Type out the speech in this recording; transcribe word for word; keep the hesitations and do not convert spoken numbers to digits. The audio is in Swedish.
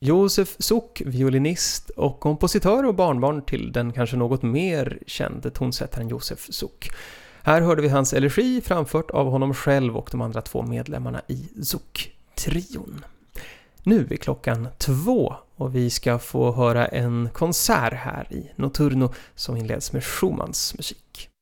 Josef Suk, violinist och kompositör och barnbarn till den kanske något mer kände tonsättaren Josef Suk. Här hörde vi hans elegi framfört av honom själv och de andra två medlemmarna i Suk-trion. Nu är klockan två och vi ska få höra en konsert här i Notturno som inleds med Schumanns musik.